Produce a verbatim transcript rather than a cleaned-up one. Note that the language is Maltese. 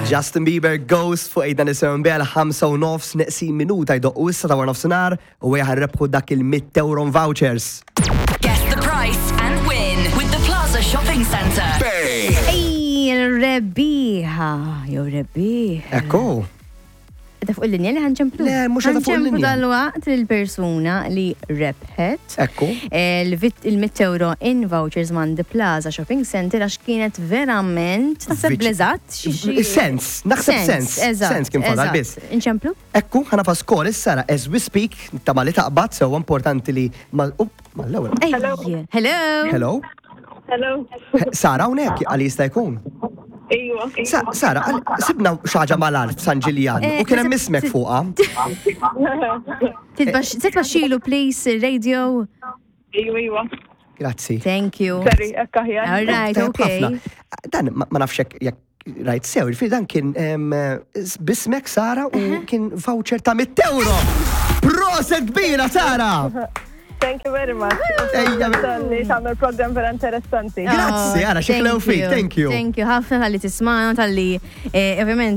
Justin Bieber Ghost fuq ejda nisimgħu bejha l-ħamsa u nofs neqsin minuta jdoqqu issa ta' war nofsinhar u wieħed ħarrebħu dak il-mija euro vouchers. Guess the price and win with the Plaza Shopping Centre. Ej, rebbieħa, jew rebbieħ. Ekku. Da fuq il-linja li ħanċemplu. Le, mhux qiegħda fuq il-linja. Ħanċemplu dal-waqt il-persuna li rebħet. Ekku. Il-mija euro in vouchers man the Plaza Shopping Center għax kienet verament naħseb bliżatt. Sens, naħseb sens. Sens kien fadal biss. Inċemplu? Ekku, ħana faskol issa as we speak ta' ma li taqbad sewa importanti li ma l-ewwel. Hello. Hello. Hello. Hello. Sara hawnhekk għal jista' jkun. Ejwa. Sara, sibna xaġa mal-art f'San Ġiljan u kien hemm ismek fuqha. Titbaxxilu please radio. Ejwa, ejwa. Grazzi. Thank you. Sorry, ekk aħjar. All right, okay. Dan ma nafx jekk rajt sew, il dan kien bismek Sara u kien voucher ta' mija euro. Proset kbira Sara! Thank you very much. Ejja, Li tagħmel program vera interessanti. Grazzi, ara xeklew fik, thank you. Thank you, ħafna tal-li tismana, tal-li, ovvjament,